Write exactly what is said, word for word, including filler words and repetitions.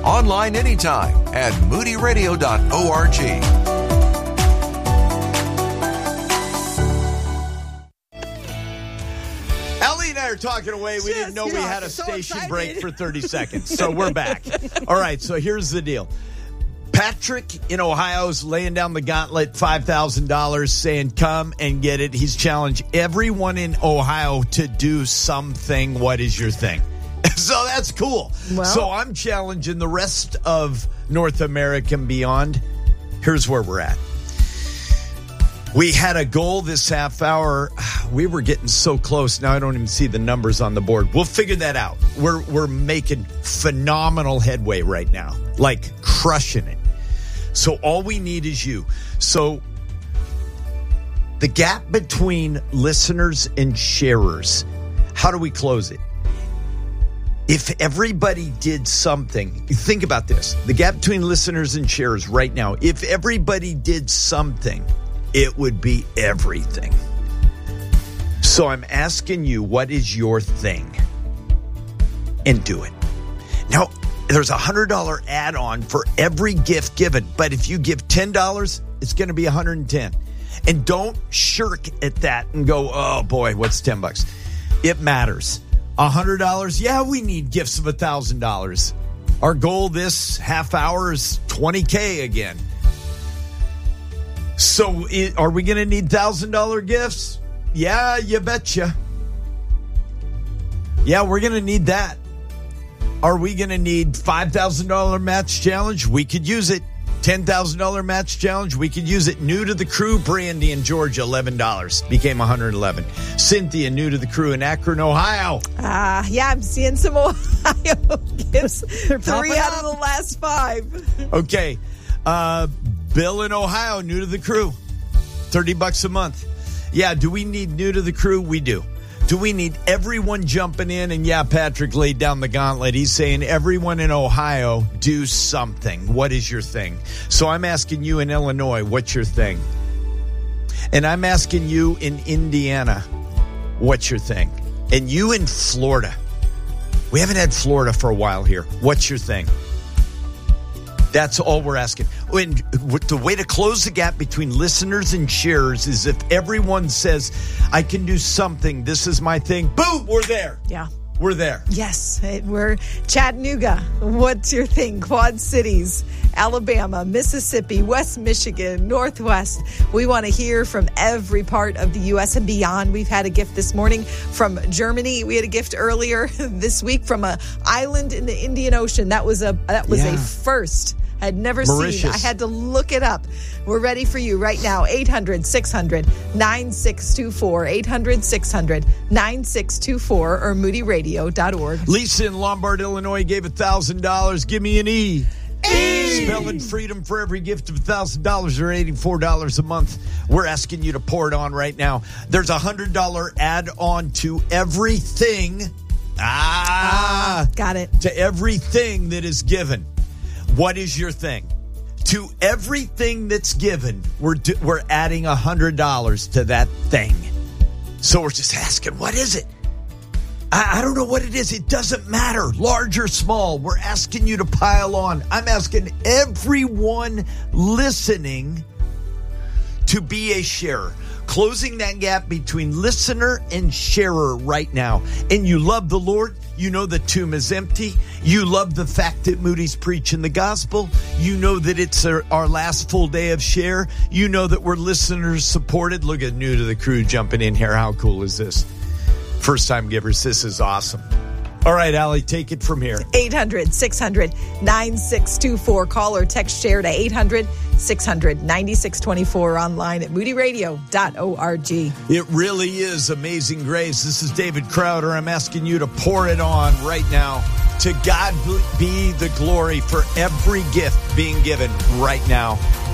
Online anytime at moody radio dot org. Ellie and I are talking away. We Just, didn't know you we know, had a so station excited. break for thirty seconds. So we're back. All right, so here's the deal. Patrick in Ohio is laying down the gauntlet, five thousand dollars, saying come and get it. He's challenged everyone in Ohio to do something. What is your thing? So that's cool. Well, so I'm challenging the rest of North America and beyond. Here's where we're at. We had a goal this half hour. We were getting so close. Now I don't even see the numbers on the board. We'll figure that out. We're we're making phenomenal headway right now, like crushing it. So all we need is you. So the gap between listeners and sharers, how do we close it? If everybody did something, think about this. The gap between listeners and sharers right now, if everybody did something, it would be everything. So I'm asking you, what is your thing? And do it. Now, there's a one hundred dollars add-on for every gift given. But if you give ten dollars, it's going to be one hundred ten dollars. And don't shirk at that and go, oh, boy, what's ten bucks? It matters. one hundred dollars, yeah, we need gifts of one thousand dollars. Our goal this half hour is twenty K again. So it, are we going to need one thousand dollars gifts? Yeah, you betcha. Yeah, we're going to need that. Are we going to need five thousand dollars match challenge? We could use it. ten thousand dollars match challenge? We could use it. New to the crew, Brandy in Georgia, eleven dollars. Became one hundred eleven dollars. Cynthia, new to the crew in Akron, Ohio. Ah, uh, yeah, I'm seeing some Ohio gifts. Three out of the last five. Okay. Uh, Bill in Ohio, new to the crew. thirty bucks a month. Yeah, do we need new to the crew? We do. Do we need everyone jumping in? And yeah, Patrick laid down the gauntlet. He's saying everyone in Ohio do something. What is your thing? So I'm asking you in Illinois, what's your thing? And I'm asking you in Indiana, what's your thing? And you in Florida. We haven't had Florida for a while here. What's your thing? That's all we're asking. And the way to close the gap between listeners and sharers is if everyone says, I can do something, this is my thing, boom, we're there. Yeah. We're there. Yes, we're Chattanooga. What's your thing? Quad Cities, Alabama, Mississippi, West Michigan, Northwest. We want to hear from every part of the U S and beyond. We've had a gift this morning from Germany. We had a gift earlier this week from an island in the Indian Ocean. That was a that was yeah. a first. I had never Mauritius. seen. I had to look it up. We're ready for you right now. eight hundred, six hundred, nine six two four. eight hundred, six hundred, nine six two four or moody radio dot org. Lisa in Lombard, Illinois gave one thousand dollars. Give me an E. E. Spelling freedom for every gift of one thousand dollars or eighty-four dollars a month. We're asking you to pour it on right now. There's a one hundred dollars add-on to everything. Ah. ah. Got it. To everything that is given. What is your thing? To everything that's given, we're do, we're adding one hundred dollars to that thing. So we're just asking, what is it? I, I don't know what it is. It doesn't matter, large or small. We're asking you to pile on. I'm asking everyone listening to be a sharer. Closing that gap between listener and sharer right now. And you love the Lord. You know the tomb is empty. You love the fact that Moody's preaching the gospel. You know that it's our, our last full day of share. You know that we're listeners supported. Look at new to the crew jumping in here. How cool is this? First time givers. This is awesome. All right, Allie, take it from here. eight hundred, six hundred, nine six two four. Call or text share to eight hundred, six hundred, nine six two four online at moody radio dot org. It really is amazing grace. This is David Crowder. I'm asking you to pour it on right now. To God be the glory for every gift being given right now.